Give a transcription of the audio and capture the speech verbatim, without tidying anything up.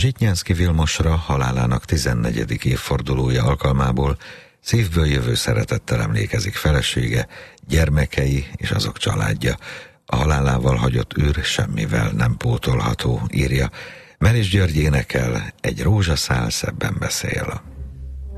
Zsitnyánszky Vilmosra halálának tizennegyedik évfordulója alkalmából szívből jövő szeretettel emlékezik felesége, gyermekei és azok családja. A halálával hagyott űr semmivel nem pótolható, írja. Melis György énekel, egy rózsaszál szebben beszél.